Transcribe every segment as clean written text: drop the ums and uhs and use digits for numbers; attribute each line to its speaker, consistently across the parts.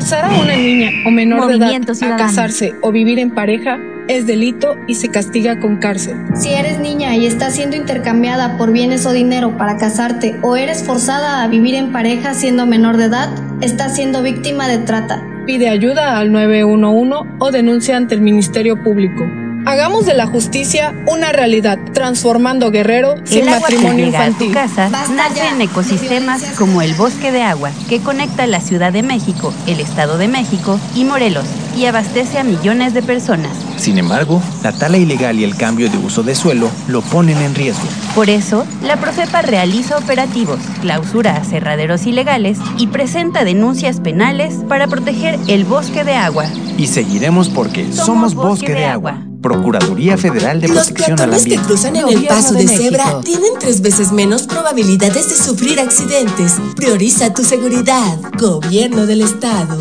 Speaker 1: Forzar a una niña o menor de edad a casarse o vivir en pareja es delito y se castiga con cárcel.
Speaker 2: Si eres niña y estás siendo intercambiada por bienes o dinero para casarte o eres forzada a vivir en pareja siendo menor de edad, estás siendo víctima de trata.
Speaker 1: Pide ayuda al 911 o denuncia ante el Ministerio Público. Hagamos de la justicia una realidad, transformando Guerrero sin matrimonio infantil.
Speaker 3: El agua que llega a tu casa nace en ecosistemas como el Bosque de Agua, que conecta la Ciudad de México, el Estado de México y Morelos, y abastece a millones de personas.
Speaker 4: Sin embargo, la tala ilegal y el cambio de uso de suelo lo ponen en riesgo.
Speaker 3: Por eso, la Profepa realiza operativos, clausura aserraderos ilegales y presenta denuncias penales para proteger el Bosque de Agua.
Speaker 4: Y seguiremos porque somos Bosque de Agua. Procuraduría Federal de Protección al Ambiente.
Speaker 5: Los peatones que cruzan en el paso de cebra tienen 3 veces menos probabilidades de sufrir accidentes. Prioriza tu seguridad. Gobierno del Estado.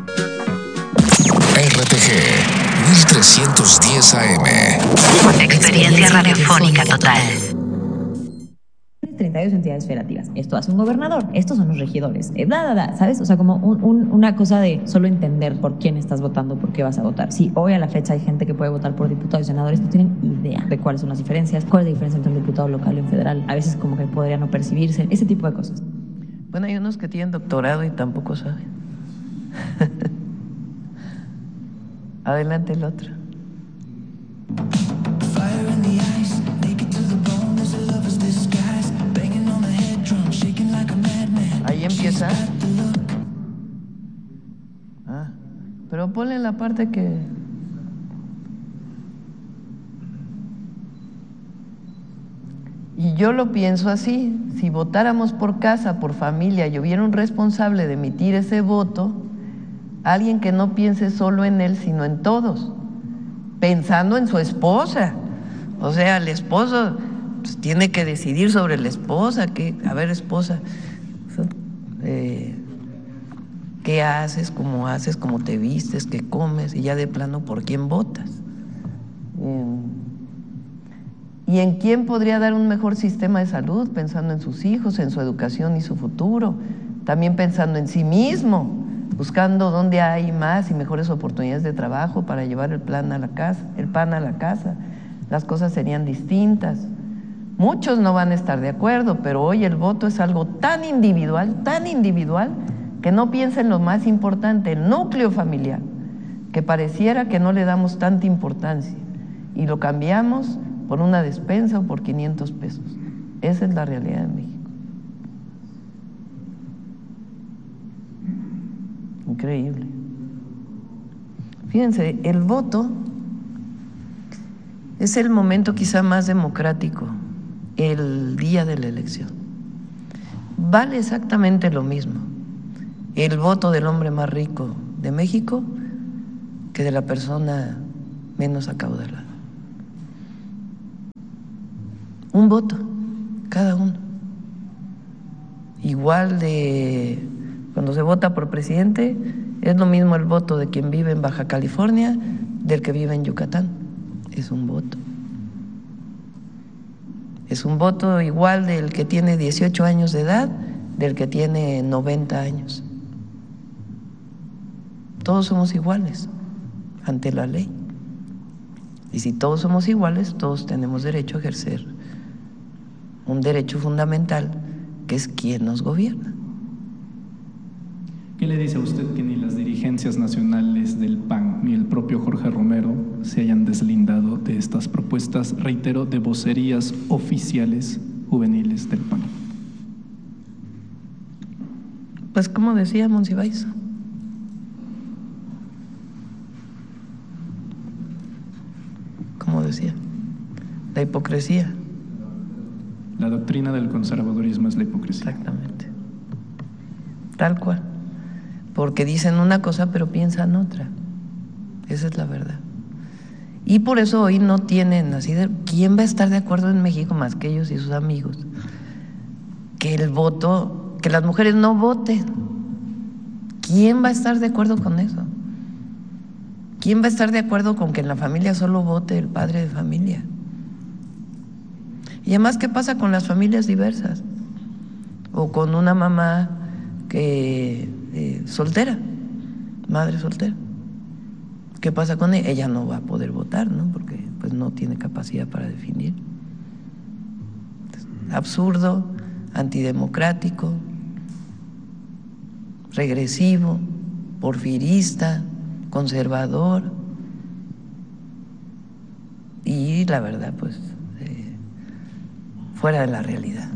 Speaker 6: RTG 1310 AM.
Speaker 7: Experiencia radiofónica total.
Speaker 8: 32 entidades federativas. Esto hace un gobernador. Estos son los regidores. ¿Sabes? O sea, como una cosa de solo entender por quién estás votando, por qué vas a votar. Si hoy a la fecha hay gente que puede votar por diputados y senadores, no tienen idea de cuáles son las diferencias, cuál es la diferencia entre un diputado local y un federal. A veces como que podría no percibirse. Ese tipo de cosas.
Speaker 9: Bueno, hay unos que tienen doctorado y tampoco saben. Adelante el otro. Ahí empieza. Pero ponle la parte que... Y yo lo pienso así, si votáramos por casa, por familia, y hubiera un responsable de emitir ese voto, alguien que no piense solo en él, sino en todos, pensando en su esposa. O sea, el esposo pues, tiene que decidir sobre la esposa, a ver, esposa, ¿qué haces, cómo te vistes, qué comes? Y ya de plano, ¿por quién votas? ¿Y en quién podría dar un mejor sistema de salud? Pensando en sus hijos, en su educación y su futuro. También pensando en sí mismo, buscando dónde hay más y mejores oportunidades de trabajo para llevar el pan a la casa. Las cosas serían distintas. Muchos no van a estar de acuerdo, pero hoy el voto es algo tan individual, que no piensa en lo más importante, el núcleo familiar, que pareciera que no le damos tanta importancia y lo cambiamos por una despensa o por 500 pesos. Esa es la realidad de México. Increíble. Fíjense, el voto es el momento quizá más democrático, el día de la elección. Vale exactamente lo mismo el voto del hombre más rico de México que de la persona menos acaudalada. Un voto, cada uno. Igual de cuando se vota por presidente, es lo mismo el voto de quien vive en Baja California del que vive en Yucatán. Es un voto. Es un voto igual del que tiene 18 años de edad, del que tiene 90 años. Todos somos iguales ante la ley. Y si todos somos iguales, todos tenemos derecho a ejercer un derecho fundamental, que es quien nos gobierna.
Speaker 10: ¿Qué le dice a usted que ni las dirigencias nacionales del PAN ni el propio Jorge Romero se hayan deslindado de estas propuestas, reitero, de vocerías oficiales juveniles del PAN?
Speaker 9: Pues como decía Monsiváis, la hipocresía.
Speaker 10: La doctrina del conservadurismo es la hipocresía.
Speaker 9: Exactamente. Tal cual. Porque dicen una cosa pero piensan otra. Esa es la verdad. Y por eso hoy no tienen así de... ¿Quién va a estar de acuerdo en México más que ellos y sus amigos? Que el voto, que las mujeres no voten. ¿Quién va a estar de acuerdo con eso? ¿Quién va a estar de acuerdo con que en la familia solo vote el padre de familia? Y además, ¿qué pasa con las familias diversas? O con una mamá que soltera, madre soltera. ¿Qué pasa con ella? Ella no va a poder votar, ¿no? Porque pues no tiene capacidad para definir. Absurdo, antidemocrático, regresivo, porfirista, conservador y la verdad pues fuera de la realidad.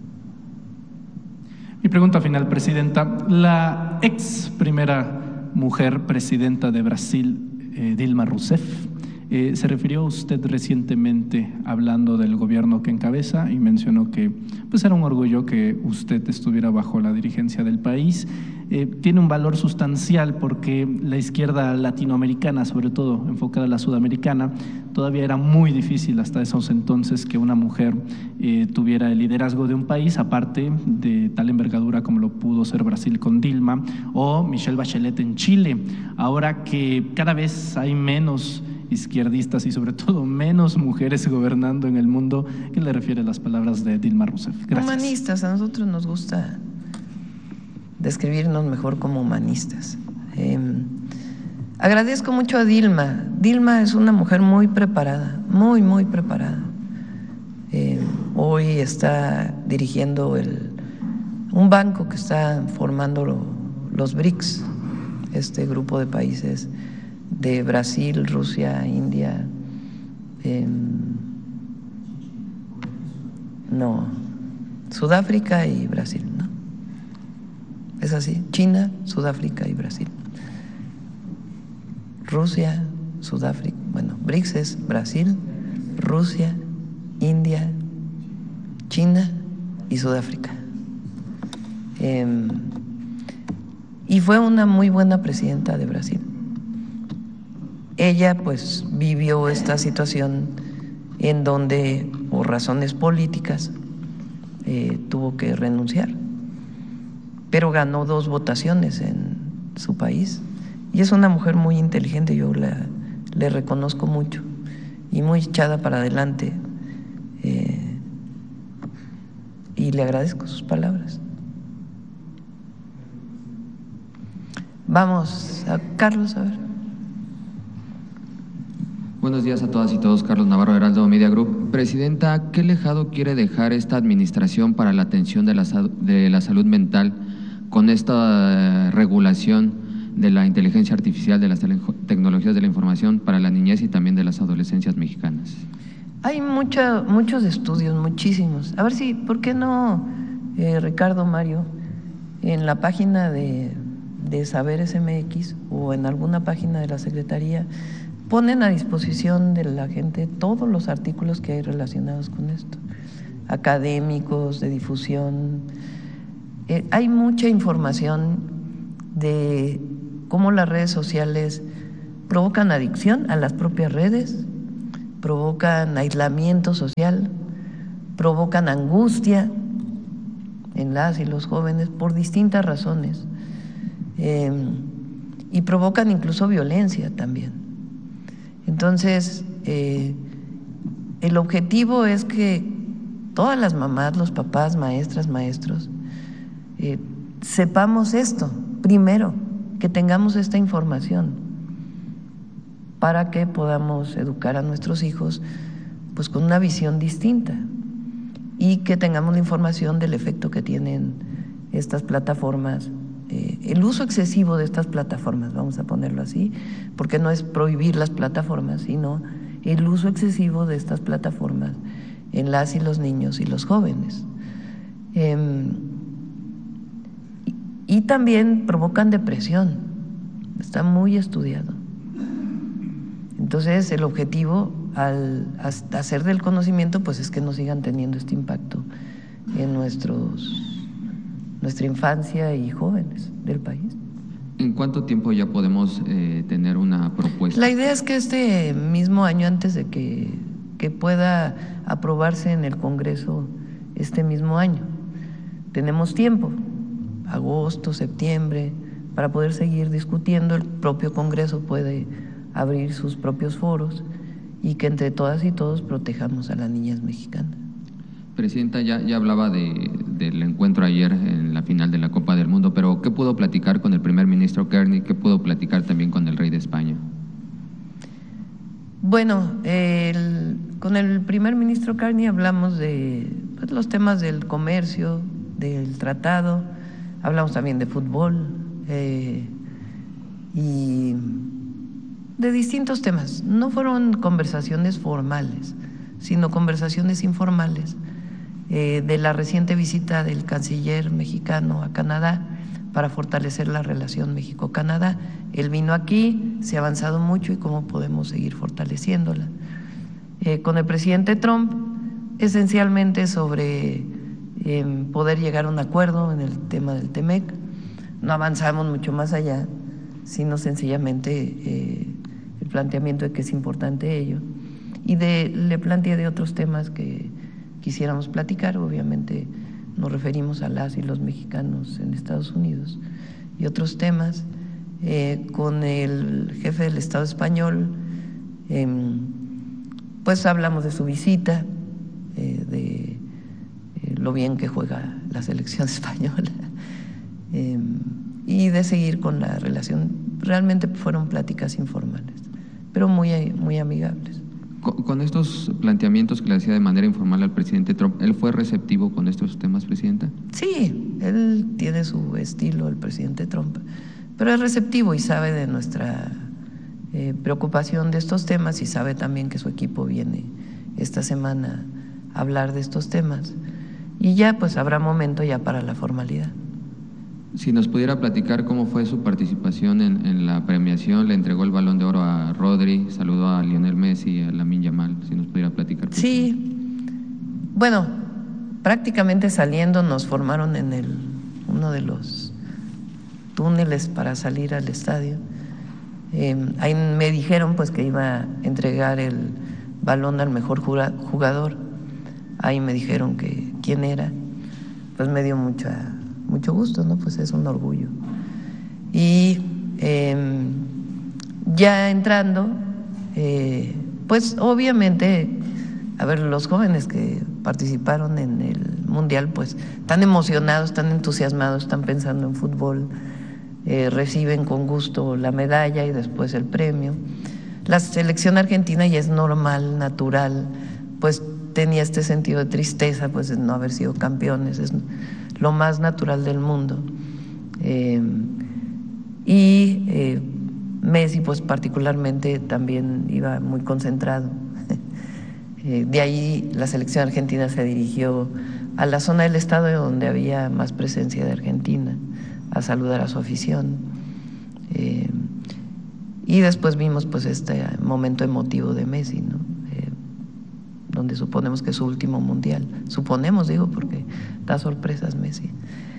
Speaker 10: Mi pregunta final, Presidenta. La ex primera mujer presidenta de Brasil, Dilma Rousseff, se refirió usted recientemente hablando del gobierno que encabeza y mencionó que pues era un orgullo que usted estuviera bajo la dirigencia del país. Tiene un valor sustancial porque la izquierda latinoamericana, sobre todo enfocada a la sudamericana, todavía era muy difícil hasta esos entonces que una mujer tuviera el liderazgo de un país, aparte de tal envergadura como lo pudo ser Brasil con Dilma o Michelle Bachelet en Chile. Ahora que cada vez hay menos izquierdistas y sobre todo menos mujeres gobernando en el mundo, ¿qué le refiere a las palabras de Dilma Rousseff? Gracias.
Speaker 9: Humanistas, a nosotros nos gusta describirnos mejor como humanistas. Agradezco mucho a Dilma. Dilma es una mujer muy preparada, muy preparada. Hoy está dirigiendo un banco que está formando los BRICS, este grupo de países de Brasil, Rusia, India, Sudáfrica y Brasil, ¿no? Es así, China, Sudáfrica y Brasil. Rusia, Sudáfrica, BRICS es Brasil, Rusia, India, China y Sudáfrica. Y fue una muy buena presidenta de Brasil. Ella pues vivió esta situación en donde por razones políticas tuvo que renunciar, pero ganó 2 votaciones en su país y es una mujer muy inteligente, yo le reconozco mucho y muy echada para adelante y le agradezco sus palabras. Vamos a Carlos, a ver.
Speaker 11: Buenos días a todas y todos, Carlos Navarro, Heraldo Media Group. Presidenta, ¿qué legado quiere dejar esta administración para la atención de la salud mental con esta regulación de la inteligencia artificial, de las tecnologías de la información para la niñez y también de las adolescencias mexicanas?
Speaker 9: Hay muchos estudios, muchísimos. A ver si, ¿por qué no, Ricardo, Mario, en la página de Saberes MX o en alguna página de la Secretaría ponen a disposición de la gente todos los artículos que hay relacionados con esto, académicos, de difusión. Hay mucha información de cómo las redes sociales provocan adicción a las propias redes, provocan aislamiento social, provocan angustia en las y los jóvenes por distintas razones y provocan incluso violencia también. Entonces, el objetivo es que todas las mamás, los papás, maestras, maestros, sepamos esto, primero, que tengamos esta información para que podamos educar a nuestros hijos pues con una visión distinta y que tengamos la información del efecto que tienen estas plataformas, el uso excesivo de estas plataformas, vamos a ponerlo así, porque no es prohibir las plataformas, sino el uso excesivo de estas plataformas en las y los niños y los jóvenes. Y también provocan depresión, está muy estudiado. Entonces el objetivo al hacer del conocimiento pues es que no sigan teniendo este impacto en nuestra infancia y jóvenes del país.
Speaker 11: ¿En cuánto tiempo ya podemos tener una propuesta?
Speaker 9: La idea es que este mismo año, antes de que pueda aprobarse en el Congreso este mismo año, tenemos tiempo, agosto, septiembre, para poder seguir discutiendo. El propio Congreso puede abrir sus propios foros y que entre todas y todos protejamos a las niñas mexicanas.
Speaker 11: Presidenta, ya hablaba del encuentro ayer en la final de la Copa del Mundo, pero ¿qué pudo platicar con el primer ministro Kearney? ¿Qué pudo platicar también con el rey de España?
Speaker 9: Bueno, con el primer ministro Kearney hablamos de los temas del comercio, del tratado, hablamos también de fútbol y de distintos temas. No fueron conversaciones formales, sino conversaciones informales, de la reciente visita del canciller mexicano a Canadá para fortalecer la relación México-Canadá. Él vino aquí, se ha avanzado mucho y cómo podemos seguir fortaleciéndola. Con el presidente Trump, esencialmente sobre poder llegar a un acuerdo en el tema del TEMEC. No avanzamos mucho más allá, sino sencillamente el planteamiento de que es importante ello. Y le planteé de otros temas que quisiéramos platicar. Obviamente nos referimos a las y los mexicanos en Estados Unidos y otros temas. Con el jefe del Estado español, pues hablamos de su visita, de lo bien que juega la selección española y de seguir con la relación. Realmente fueron pláticas informales, pero muy, muy amigables.
Speaker 11: Con estos planteamientos que le hacía de manera informal al presidente Trump, ¿él fue receptivo con estos temas, Presidenta?
Speaker 9: Sí, él tiene su estilo, el presidente Trump, pero es receptivo y sabe de nuestra preocupación de estos temas y sabe también que su equipo viene esta semana a hablar de estos temas y ya pues habrá momento ya para la formalidad.
Speaker 11: Si nos pudiera platicar cómo fue su participación en la premiación, le entregó el Balón de Oro a Rodri, saludó a Lionel Messi y a Lamine Yamal, si nos pudiera platicar.
Speaker 9: Sí, bueno, prácticamente saliendo nos formaron en uno de los túneles para salir al estadio. Ahí me dijeron pues que iba a entregar el balón al mejor jugador. Ahí me dijeron que quién era, pues me dio mucho gusto, ¿no? Pues es un orgullo. Y ya entrando, pues obviamente, a ver, los jóvenes que participaron en el Mundial, pues están emocionados, están entusiasmados, están pensando en fútbol, reciben con gusto la medalla y después el premio. La selección argentina ya es normal, natural, pues tenía este sentido de tristeza, pues de no haber sido campeones, es lo más natural del mundo. Messi, pues particularmente también iba muy concentrado. De ahí la selección argentina se dirigió a la zona del estadio donde había más presencia de Argentina, a saludar a su afición. Y después vimos pues este momento emotivo de Messi, ¿no? Donde suponemos que es su último mundial. Suponemos, digo, porque da sorpresas Messi.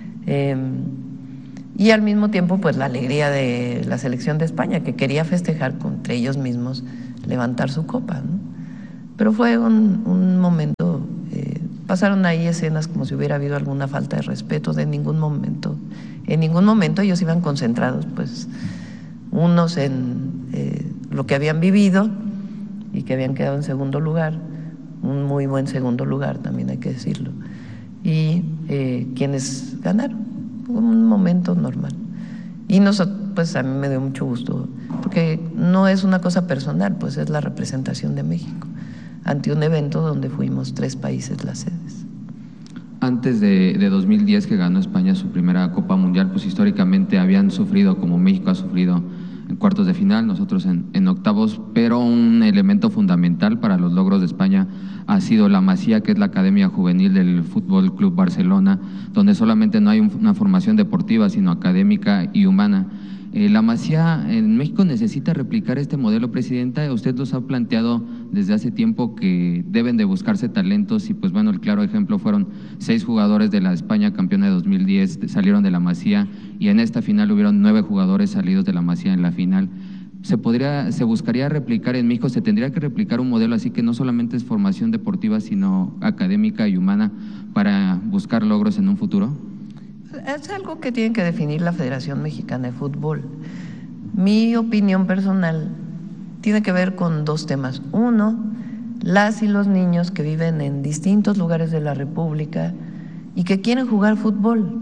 Speaker 9: Y al mismo tiempo, pues la alegría de la selección de España, que quería festejar entre ellos mismos, levantar su copa, ¿no? Pero fue un momento, pasaron ahí escenas como si hubiera habido alguna falta de respeto, en ningún momento ellos iban concentrados, pues unos en lo que habían vivido y que habían quedado en segundo lugar, un muy buen segundo lugar, también hay que decirlo, y quienes ganaron, un momento normal. Y nosotros, pues a mí me dio mucho gusto, porque no es una cosa personal, pues es la representación de México ante un evento donde fuimos 3 países las sedes.
Speaker 11: Antes de 2010, que ganó España su primera Copa Mundial, pues históricamente habían sufrido, como México ha sufrido en cuartos de final, nosotros en octavos, pero un elemento fundamental para los logros de España ha sido la Masía, que es la Academia Juvenil del Fútbol Club Barcelona, donde solamente no hay una formación deportiva, sino académica y humana. La Masía en México necesita replicar este modelo, Presidenta. Usted los ha planteado desde hace tiempo que deben de buscarse talentos y pues bueno, el claro ejemplo fueron 6 jugadores de la España campeona de 2010 salieron de la Masía y en esta final hubieron 9 jugadores salidos de la Masía en la final. Se buscaría replicar en México, se tendría que replicar un modelo así que no solamente es formación deportiva, sino académica y humana para buscar logros en un futuro.
Speaker 9: Es algo que tiene que definir la Federación Mexicana de Fútbol. Mi opinión personal tiene que ver con 2 temas. Uno, las y los niños que viven en distintos lugares de la República y que quieren jugar fútbol.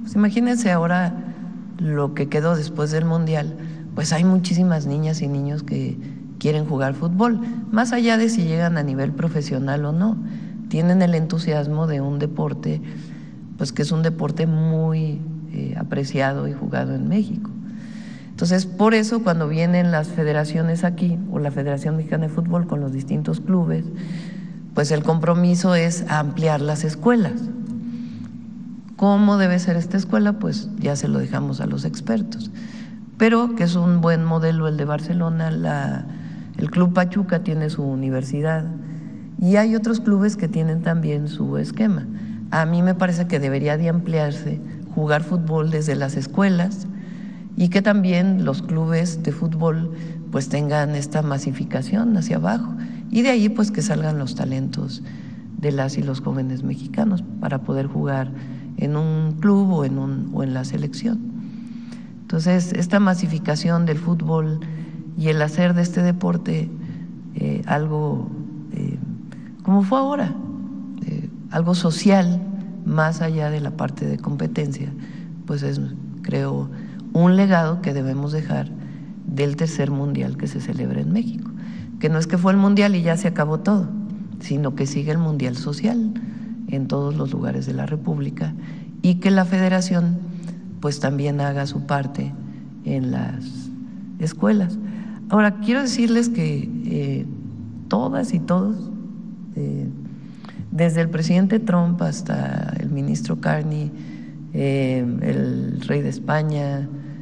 Speaker 9: Pues imagínense ahora lo que quedó después del Mundial, pues hay muchísimas niñas y niños que quieren jugar fútbol, más allá de si llegan a nivel profesional o no, tienen el entusiasmo de un deporte, pues que es un deporte muy apreciado y jugado en México. Entonces, por eso cuando vienen las federaciones aquí, o la Federación Mexicana de Fútbol con los distintos clubes, pues el compromiso es ampliar las escuelas. ¿Cómo debe ser esta escuela? Pues ya se lo dejamos a los expertos. Pero que es un buen modelo el de Barcelona, el Club Pachuca tiene su universidad y hay otros clubes que tienen también su esquema. A mí me parece que debería de ampliarse, jugar fútbol desde las escuelas y que también los clubes de fútbol pues tengan esta masificación hacia abajo y de ahí pues que salgan los talentos de las y los jóvenes mexicanos para poder jugar en un club o en la selección. Entonces, esta masificación del fútbol y el hacer de este deporte algo, como fue ahora, algo social, más allá de la parte de competencia, pues es, creo, un legado que debemos dejar del tercer mundial que se celebra en México. Que no es que fue el mundial y ya se acabó todo, sino que sigue el mundial social en todos los lugares de la República y que la federación pues también haga su parte en las escuelas. Ahora, quiero decirles que todas y todos, desde el presidente Trump hasta el ministro Carney, el rey de España,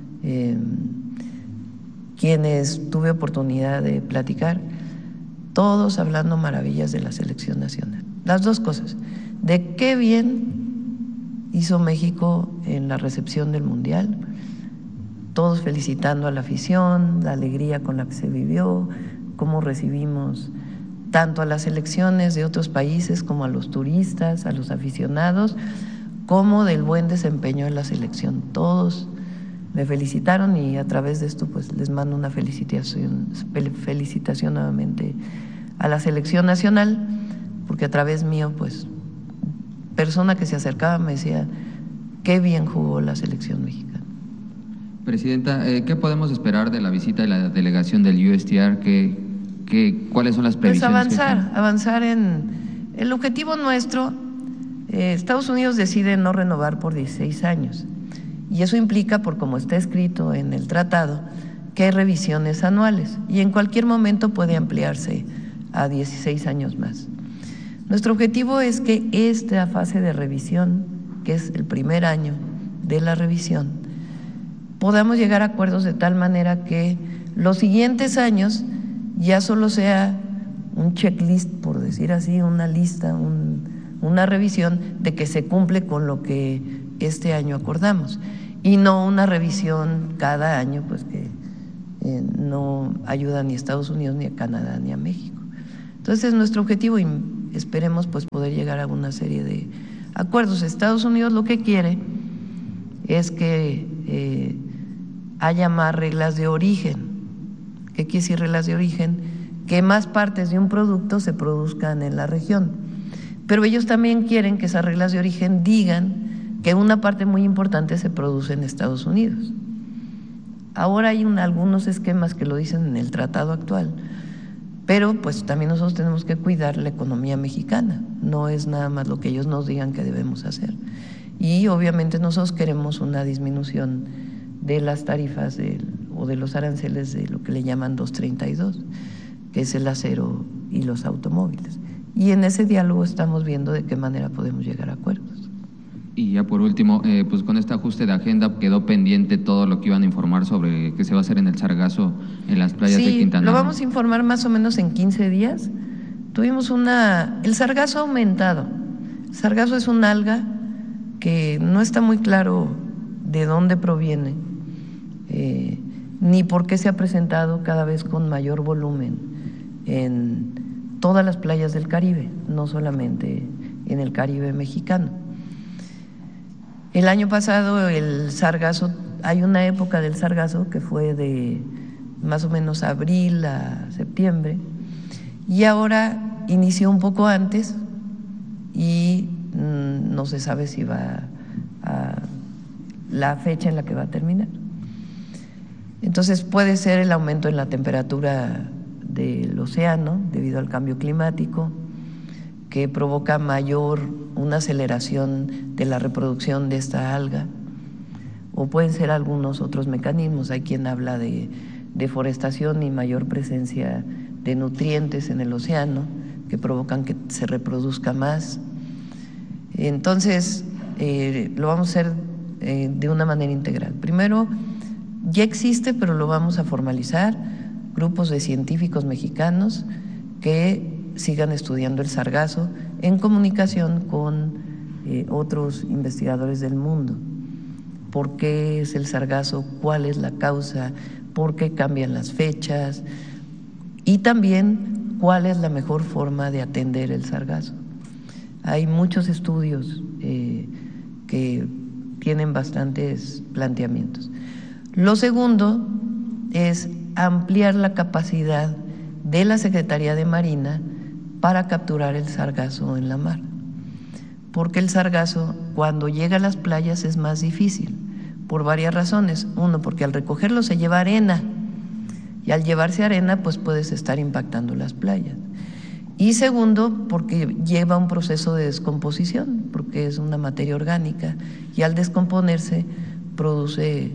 Speaker 9: quienes tuve oportunidad de platicar, todos hablando maravillas de la selección nacional. Las dos cosas, de qué bien hizo México en la recepción del Mundial, todos felicitando a la afición, la alegría con la que se vivió, cómo recibimos tanto a las selecciones de otros países como a los turistas, a los aficionados, como del buen desempeño de la selección. Todos me felicitaron y a través de esto pues les mando una felicitación nuevamente a la selección nacional, porque a través mío pues persona que se acercaba me decía qué bien jugó la selección mexicana.
Speaker 11: Presidenta, ¿qué podemos esperar de la visita de la delegación del USTR? ¿Cuáles son las previsiones?
Speaker 9: Pues avanzar en el objetivo nuestro. Estados Unidos decide no renovar por 16 años y eso implica, por como está escrito en el tratado, que hay revisiones anuales y en cualquier momento puede ampliarse a 16 años más. Nuestro objetivo es que esta fase de revisión, que es el primer año de la revisión, podamos llegar a acuerdos de tal manera que los siguientes años ya solo sea un checklist, por decir así, una lista, una revisión de que se cumple con lo que este año acordamos y no una revisión cada año pues que no ayuda ni a Estados Unidos, ni a Canadá, ni a México. Entonces nuestro objetivo y esperemos pues poder llegar a una serie de acuerdos. Estados Unidos lo que quiere es que haya más reglas de origen. ¿Qué quiere decir reglas de origen? Que más partes de un producto se produzcan en la región. Pero ellos también quieren que esas reglas de origen digan que una parte muy importante se produce en Estados Unidos. Ahora hay algunos esquemas que lo dicen en el tratado actual, pero pues también nosotros tenemos que cuidar la economía mexicana, no es nada más lo que ellos nos digan que debemos hacer. Y obviamente nosotros queremos una disminución de las tarifas o de los aranceles de lo que le llaman 232, que es el acero y los automóviles. Y en ese diálogo estamos viendo de qué manera podemos llegar a acuerdos.
Speaker 11: Y ya por último, pues con este ajuste de agenda quedó pendiente todo lo que iban a informar sobre qué se va a hacer en el sargazo en las playas de Quintana Roo.
Speaker 9: Lo vamos a informar más o menos en 15 días. Tuvimos el sargazo ha aumentado. El sargazo es un alga que no está muy claro de dónde proviene, ni por qué se ha presentado cada vez con mayor volumen en todas las playas del Caribe, no solamente en el Caribe mexicano. El año pasado el sargazo, hay una época del sargazo que fue de más o menos abril a septiembre y ahora inició un poco antes y no se sabe si va a la fecha en la que va a terminar. Entonces puede ser el aumento en la temperatura del océano debido al cambio climático, que provoca una aceleración de la reproducción de esta alga, o pueden ser algunos otros mecanismos. Hay quien habla de deforestación y mayor presencia de nutrientes en el océano que provocan que se reproduzca más. Entonces, lo vamos a hacer de una manera integral. Primero, ya existe, pero lo vamos a formalizar, grupos de científicos mexicanos que sigan estudiando el sargazo en comunicación con otros investigadores del mundo. ¿Por qué es el sargazo? ¿Cuál es la causa? ¿Por qué cambian las fechas? Y también, ¿cuál es la mejor forma de atender el sargazo? Hay muchos estudios que tienen bastantes planteamientos. Lo segundo es ampliar la capacidad de la Secretaría de Marina para capturar el sargazo en la mar, porque el sargazo cuando llega a las playas es más difícil, por varias razones. Uno, porque al recogerlo se lleva arena, y al llevarse arena pues puedes estar impactando las playas. Y segundo, porque lleva un proceso de descomposición, porque es una materia orgánica, y al descomponerse produce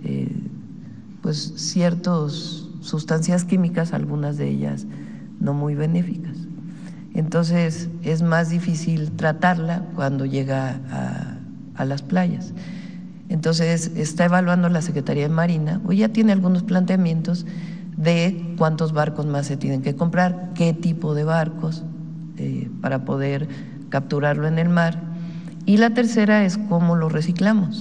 Speaker 9: pues ciertas sustancias químicas, algunas de ellas no muy benéficas. Entonces es más difícil tratarla cuando llega a las playas. Entonces está evaluando la Secretaría de Marina, o ya tiene algunos planteamientos de cuántos barcos más se tienen que comprar, qué tipo de barcos para poder capturarlo en el mar. Y la tercera es cómo lo reciclamos.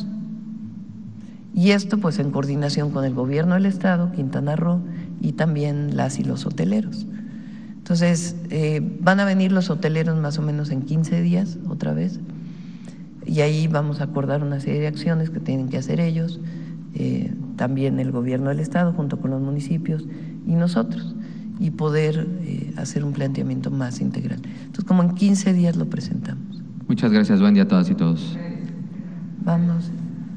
Speaker 9: Y esto pues en coordinación con el gobierno del estado, Quintana Roo, y también las y los hoteleros. Entonces van a venir los hoteleros más o menos en 15 días otra vez, y ahí vamos a acordar una serie de acciones que tienen que hacer ellos, también el gobierno del estado junto con los municipios y nosotros, y poder hacer un planteamiento más integral. Entonces como en 15 días lo presentamos.
Speaker 11: Muchas gracias, buen día a todas y todos.
Speaker 9: Vamos.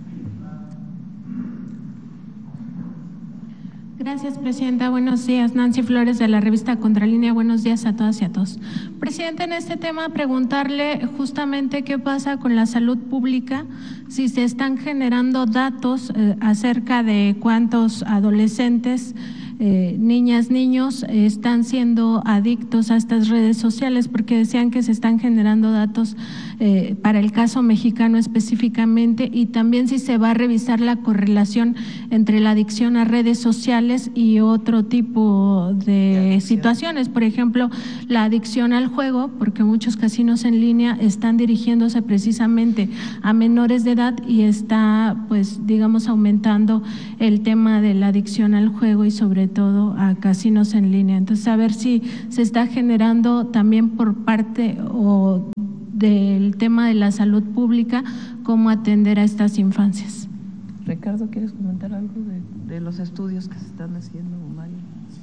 Speaker 12: Gracias, Presidenta. Buenos días. Nancy Flores, de la revista Contralínea. Buenos días a todas y a todos. Presidente, en este tema preguntarle justamente qué pasa con la salud pública, si se están generando datos acerca de cuántos adolescentes, niñas, niños están siendo adictos a estas redes sociales, porque decían que se están generando datos para el caso mexicano específicamente, y también si se va a revisar la correlación entre la adicción a redes sociales y otro tipo de situaciones, por ejemplo, la adicción al juego, porque muchos casinos en línea están dirigiéndose precisamente a menores de edad y está, pues, digamos, aumentando el tema de la adicción al juego y sobre todo a casinos en línea. Entonces, a ver si se está generando también por parte o del tema de la salud pública, cómo atender a estas infancias.
Speaker 9: Ricardo, ¿quieres comentar algo de los estudios que se están haciendo, Mario?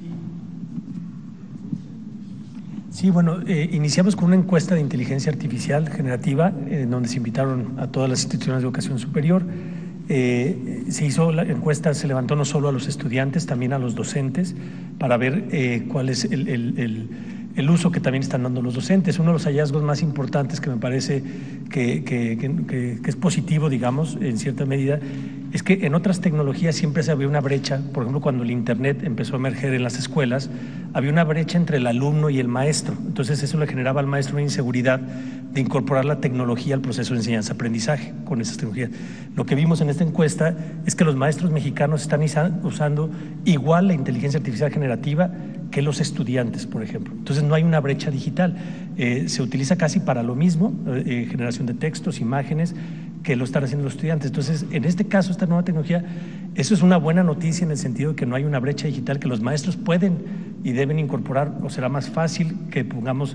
Speaker 13: Sí, bueno, iniciamos con una encuesta de inteligencia artificial generativa, donde se invitaron a todas las instituciones de educación superior. Se hizo la encuesta, se levantó no solo a los estudiantes, también a los docentes, para ver cuál es el uso que también están dando los docentes. Uno de los hallazgos más importantes que me parece que es positivo, digamos, en cierta medida, es que en otras tecnologías siempre se había una brecha. Por ejemplo, cuando el Internet empezó a emerger en las escuelas, había una brecha entre el alumno y el maestro. Entonces eso le generaba al maestro una inseguridad de incorporar la tecnología al proceso de enseñanza-aprendizaje con esas tecnologías. Lo que vimos en esta encuesta es que los maestros mexicanos están usando igual la inteligencia artificial generativa que los estudiantes, por ejemplo. Entonces no hay una brecha digital. Se utiliza casi para lo mismo, generación de textos, imágenes, que lo están haciendo los estudiantes. Entonces, en este caso, esta nueva tecnología, eso es una buena noticia en el sentido de que no hay una brecha digital, que los maestros pueden y deben incorporar, o será más fácil que pongamos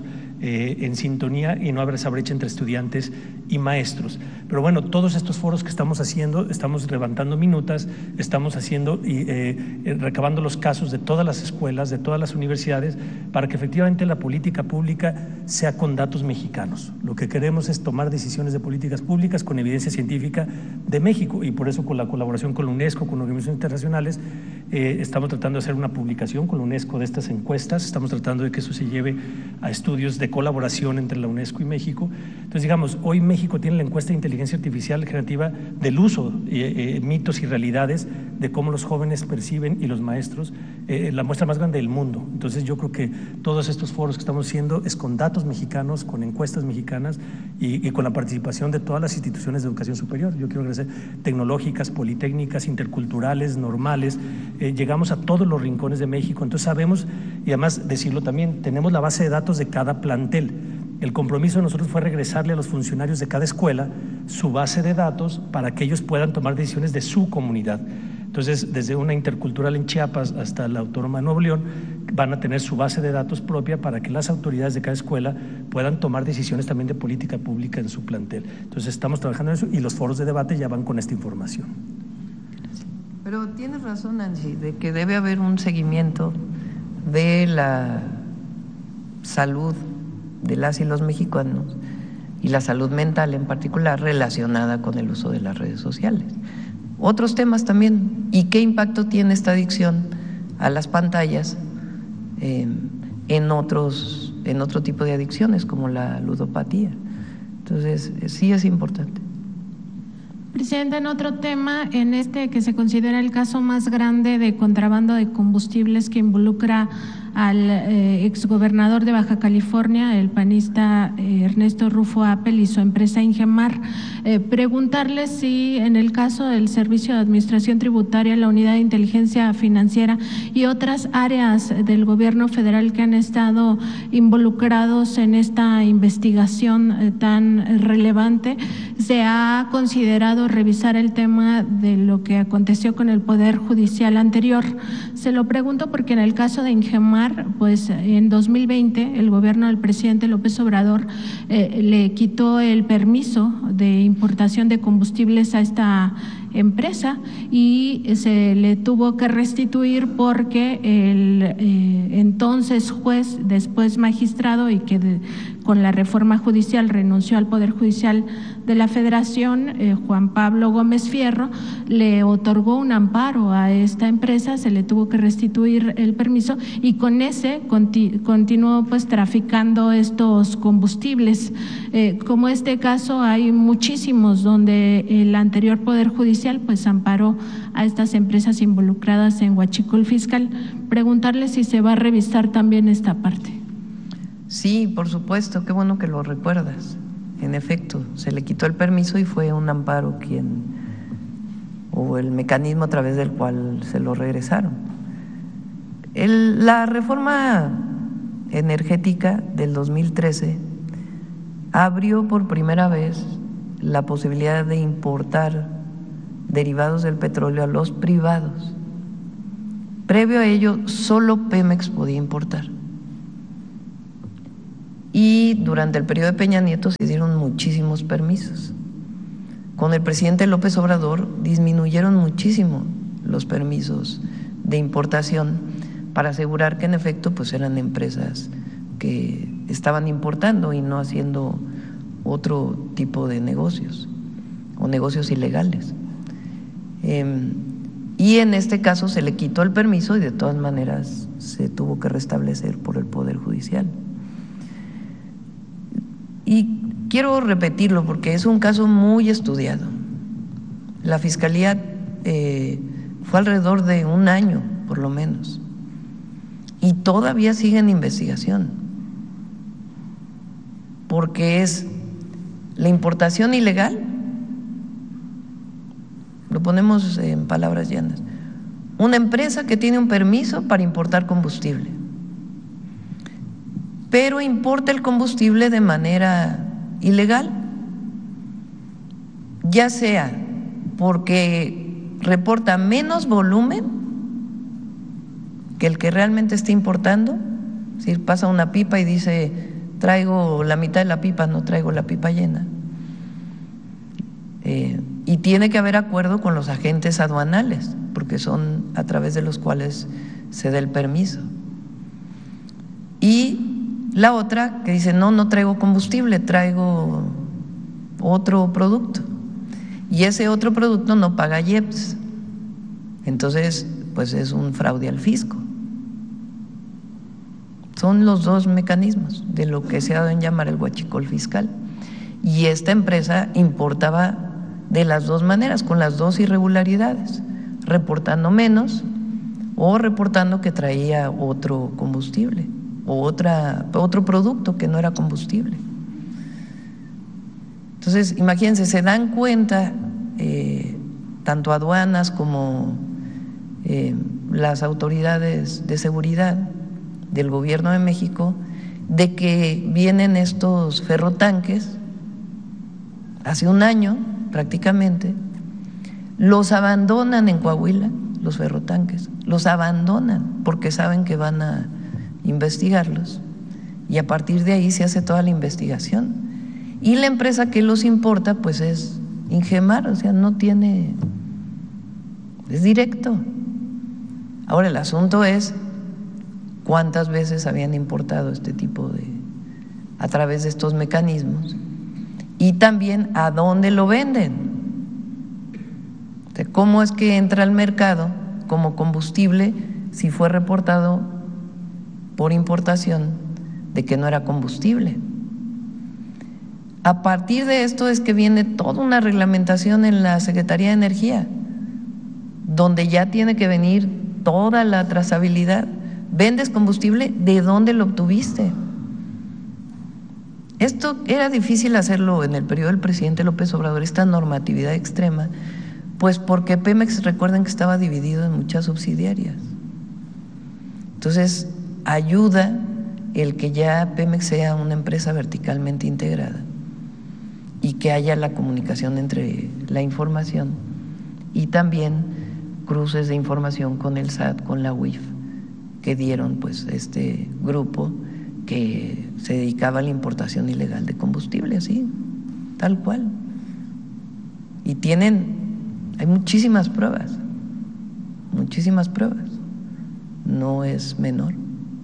Speaker 13: en sintonía y no habrá esa brecha entre estudiantes y maestros. Pero bueno, todos estos foros que estamos haciendo, estamos levantando minutas, estamos haciendo y recabando los casos de todas las escuelas, de todas las universidades, para que efectivamente la política pública sea con datos mexicanos. Lo que queremos es tomar decisiones de políticas públicas con evidencia científica de México, y por eso con la colaboración con la UNESCO, con organizaciones internacionales, estamos tratando de hacer una publicación con la UNESCO de estas encuestas, estamos tratando de que eso se lleve a estudios de colaboración entre la UNESCO y México. Entonces, digamos, hoy México tiene la encuesta de inteligencia artificial generativa del uso, mitos y realidades de cómo los jóvenes perciben y los maestros, la muestra más grande del mundo. Entonces, yo creo que todos estos foros que estamos haciendo es con datos mexicanos, con encuestas mexicanas y con la participación de todas las instituciones de educación superior. Yo quiero agradecer tecnológicas, politécnicas, interculturales, normales. Llegamos a todos los rincones de México, entonces sabemos, y además decirlo también, tenemos la base de datos de cada plantel. El compromiso de nosotros fue regresarle a los funcionarios de cada escuela su base de datos para que ellos puedan tomar decisiones de su comunidad. Entonces, desde una intercultural en Chiapas hasta la Autónoma de Nuevo León, van a tener su base de datos propia para que las autoridades de cada escuela puedan tomar decisiones también de política pública en su plantel. Entonces, estamos trabajando en eso y los foros de debate ya van con esta información.
Speaker 9: Pero tienes razón, Nancy, de que debe haber un seguimiento de la salud de las y los mexicanos y la salud mental en particular relacionada con el uso de las redes sociales. Otros temas también, ¿y qué impacto tiene esta adicción a las pantallas en otro tipo de adicciones como la ludopatía? Entonces, sí es importante.
Speaker 12: Presidenta, en otro tema, en este que se considera el caso más grande de contrabando de combustibles que involucra al exgobernador de Baja California, el panista Ernesto Rufo Appel y su empresa Ingemar, preguntarle si en el caso del Servicio de Administración Tributaria, la Unidad de Inteligencia Financiera y otras áreas del gobierno federal que han estado involucrados en esta investigación tan relevante, se ha considerado revisar el tema de lo que aconteció con el Poder Judicial anterior. Se lo pregunto porque en el caso de Ingemar, pues en 2020 el gobierno del presidente López Obrador le quitó el permiso de importación de combustibles a esta empresa y se le tuvo que restituir porque el entonces juez, después magistrado y que con la reforma judicial renunció al Poder Judicial de la Federación, Juan Pablo Gómez Fierro, le otorgó un amparo a esta empresa, se le tuvo que restituir el permiso y con ese continuó pues traficando estos combustibles. Como este caso hay muchísimos donde el anterior Poder Judicial pues amparó a estas empresas involucradas en huachicol fiscal. Preguntarle si se va a revisar también esta parte.
Speaker 9: Sí, por supuesto, qué bueno que lo recuerdas. En efecto, se le quitó el permiso y fue un amparo o el mecanismo a través del cual se lo regresaron. La reforma energética del 2013 abrió por primera vez la posibilidad de importar derivados del petróleo a los privados. Previo a ello, solo Pemex podía importar. Y durante el periodo de Peña Nieto se dieron muchísimos permisos. Con el presidente López Obrador disminuyeron muchísimo los permisos de importación para asegurar que en efecto pues eran empresas que estaban importando y no haciendo otro tipo de negocios o negocios ilegales. Y en este caso se le quitó el permiso y de todas maneras se tuvo que restablecer por el Poder Judicial. Y quiero repetirlo porque es un caso muy estudiado. La Fiscalía fue alrededor de un año, por lo menos, y todavía sigue en investigación, porque es la importación ilegal, lo ponemos en palabras llanas, una empresa que tiene un permiso para importar combustible, pero importa el combustible de manera ilegal, ya sea porque reporta menos volumen que el que realmente está importando, es decir, pasa una pipa y dice traigo la mitad de la pipa, no traigo la pipa llena. Y tiene que haber acuerdo con los agentes aduanales, porque son a través de los cuales se da el permiso. Y la otra que dice, no traigo combustible, traigo otro producto. Y ese otro producto no paga IEPS. Entonces, pues es un fraude al fisco. Son los dos mecanismos de lo que se ha dado en llamar el huachicol fiscal. Y esta empresa importaba de las dos maneras, con las dos irregularidades, reportando menos o reportando que traía otro combustible o otro producto que no era combustible. Entonces, imagínense, se dan cuenta tanto aduanas como las autoridades de seguridad del gobierno de México de que vienen estos ferrotanques hace un año prácticamente, los abandonan en Coahuila, los ferrotanques, los abandonan porque saben que van a investigarlos y a partir de ahí se hace toda la investigación. Y la empresa que los importa pues es Ingemar, o sea, no tiene, es directo. Ahora el asunto es cuántas veces habían importado este tipo a través de estos mecanismos y también a dónde lo venden. O sea, cómo es que entra al mercado como combustible si fue reportado por importación de que no era combustible. A partir de esto es que viene toda una reglamentación en la Secretaría de Energía, donde ya tiene que venir toda la trazabilidad. ¿Vendes combustible? ¿De dónde lo obtuviste? Esto era difícil hacerlo en el periodo del presidente López Obrador, esta normatividad extrema, pues porque Pemex, recuerden que estaba dividido en muchas subsidiarias. Entonces, ayuda el que ya Pemex sea una empresa verticalmente integrada y que haya la comunicación entre la información y también cruces de información con el SAT, con la UIF, que dieron pues este grupo que se dedicaba a la importación ilegal de combustible, así, tal cual. Y hay muchísimas pruebas, no es menor.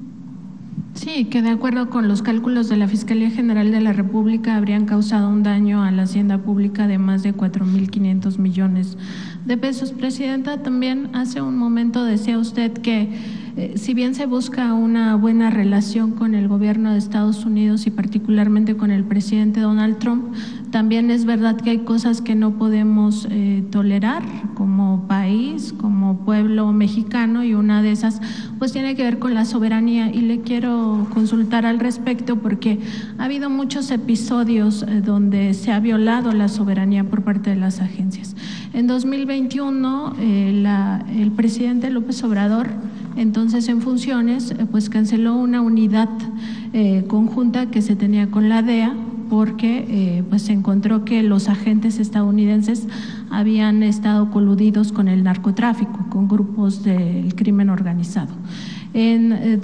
Speaker 12: Sí, que de acuerdo con los cálculos de la Fiscalía General de la República habrían causado un daño a la hacienda pública de más de 4.500 millones de pesos. Presidenta, también hace un momento decía usted que si bien se busca una buena relación con el gobierno de Estados Unidos y particularmente con el presidente Donald Trump, también es verdad que hay cosas que no podemos tolerar como país, como pueblo mexicano, y una de esas pues tiene que ver con la soberanía, y le quiero consultar al respecto porque ha habido muchos episodios donde se ha violado la soberanía por parte de las agencias. En 2021 el presidente López Obrador, entonces en funciones, pues canceló una unidad conjunta que se tenía con la DEA porque pues se encontró que los agentes estadounidenses habían estado coludidos con el narcotráfico, con grupos del crimen organizado. En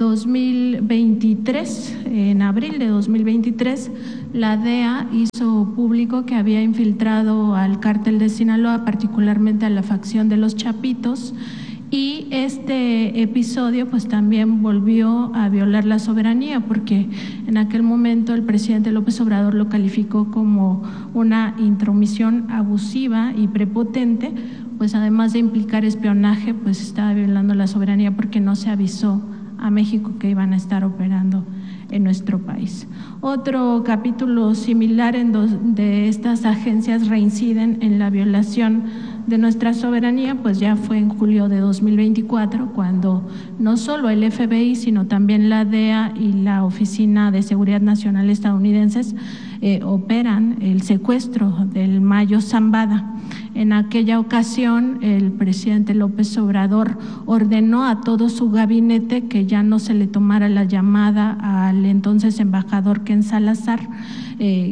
Speaker 12: 2023, en abril de 2023, la DEA hizo público que había infiltrado al cártel de Sinaloa, particularmente a la facción de los Chapitos, y este episodio pues también volvió a violar la soberanía porque en aquel momento el presidente López Obrador lo calificó como una intromisión abusiva y prepotente, pues además de implicar espionaje, pues estaba violando la soberanía porque no se avisó a México que iban a estar operando en nuestro país. Otro capítulo similar en donde estas agencias reinciden en la violación de nuestra soberanía, pues ya fue en julio de 2024, cuando no solo el FBI, sino también la DEA y la Oficina de Seguridad Nacional estadounidenses operan el secuestro del Mayo Zambada. En aquella ocasión, el presidente López Obrador ordenó a todo su gabinete que ya no se le tomara la llamada al entonces embajador Ken Salazar,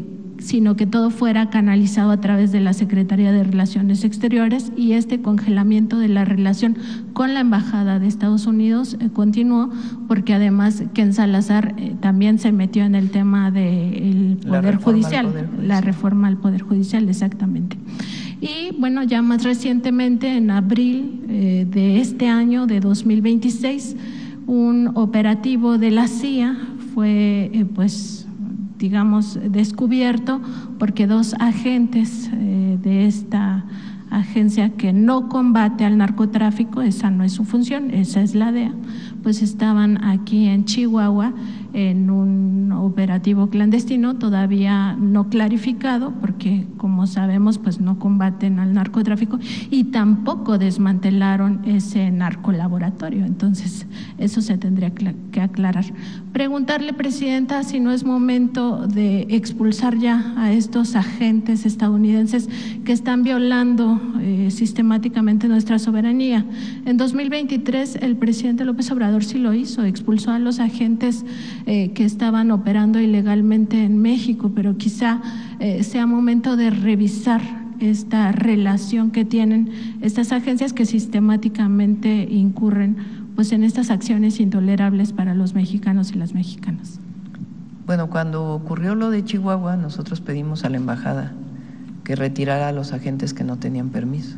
Speaker 12: sino que todo fuera canalizado a través de la Secretaría de Relaciones Exteriores, y este congelamiento de la relación con la Embajada de Estados Unidos continuó, porque además Ken Salazar también se metió en el tema del Poder Judicial, la reforma al Poder Judicial, exactamente. Y bueno, ya más recientemente, en abril de este año, de 2026, un operativo de la CIA fue digamos, descubierto, porque 2 agentes de esta agencia que no combate al narcotráfico, esa no es su función, esa es la DEA, pues estaban aquí en Chihuahua en un operativo clandestino, todavía no clarificado, porque como sabemos pues no combaten al narcotráfico y tampoco desmantelaron ese narcolaboratorio. Entonces eso se tendría que aclarar. Preguntarle, Presidenta, si no es momento de expulsar ya a estos agentes estadounidenses que están violando sistemáticamente nuestra soberanía. En 2023 el presidente López Obrador sí lo hizo, expulsó a los agentes que estaban operando ilegalmente en México, pero quizá sea momento de revisar esta relación que tienen estas agencias que sistemáticamente incurren pues en estas acciones intolerables para los mexicanos y las mexicanas.
Speaker 9: Bueno, cuando ocurrió lo de Chihuahua, nosotros pedimos a la embajada que retirara a los agentes que no tenían permiso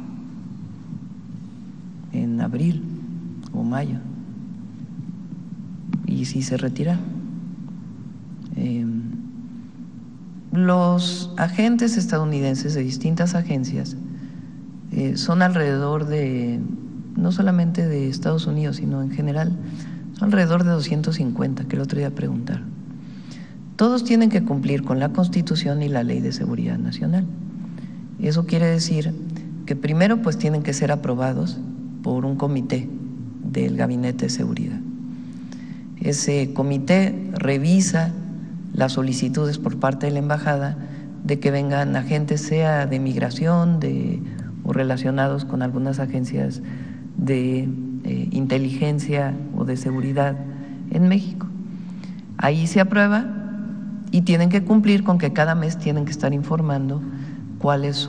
Speaker 9: en abril o mayo, y sí se retiraron. Los agentes estadounidenses de distintas agencias son alrededor de, no solamente de Estados Unidos, sino en general, son alrededor de 250, que el otro día preguntaron. Todos tienen que cumplir con la Constitución y la Ley de Seguridad Nacional. Eso quiere decir que primero pues tienen que ser aprobados por un comité del Gabinete de Seguridad. Ese comité revisa las solicitudes por parte de la embajada de que vengan agentes, sea de migración o relacionados con algunas agencias de inteligencia o de seguridad en México. Ahí se aprueba y tienen que cumplir con que cada mes tienen que estar informando cuál es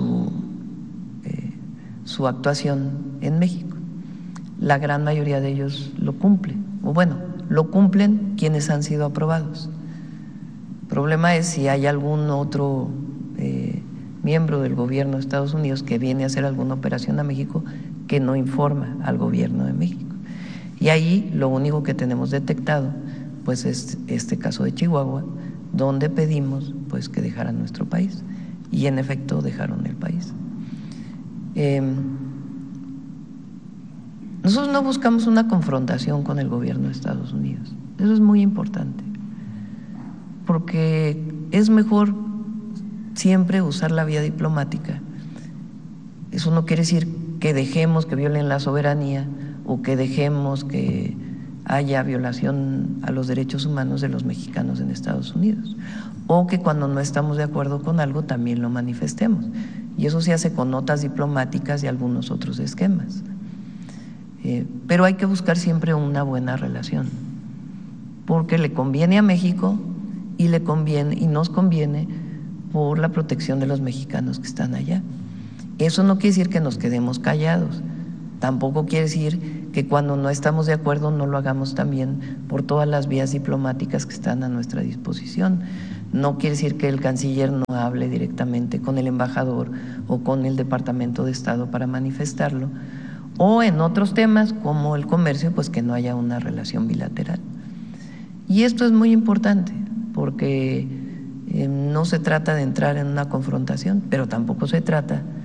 Speaker 9: su actuación en México. La gran mayoría de ellos lo cumplen, o bueno, lo cumplen quienes han sido aprobados. El problema es si hay algún otro miembro del gobierno de Estados Unidos que viene a hacer alguna operación a México que no informa al gobierno de México. Y ahí lo único que tenemos detectado pues es este caso de Chihuahua, donde pedimos pues que dejaran nuestro país, y en efecto dejaron el país. Nosotros no buscamos una confrontación con el gobierno de Estados Unidos, eso es muy importante, porque es mejor siempre usar la vía diplomática. Eso no quiere decir que dejemos que violen la soberanía o que dejemos que haya violación a los derechos humanos de los mexicanos en Estados Unidos, o que cuando no estamos de acuerdo con algo también lo manifestemos, y eso se hace con notas diplomáticas y algunos otros esquemas. Pero hay que buscar siempre una buena relación, porque le conviene a México y nos conviene por la protección de los mexicanos que están allá. Eso no quiere decir que nos quedemos callados, tampoco quiere decir que cuando no estamos de acuerdo no lo hagamos también por todas las vías diplomáticas que están a nuestra disposición. No quiere decir que el canciller no hable directamente con el embajador o con el Departamento de Estado para manifestarlo, o en otros temas como el comercio, pues que no haya una relación bilateral. Y esto es muy importante porque no se trata de entrar en una confrontación, pero tampoco se trata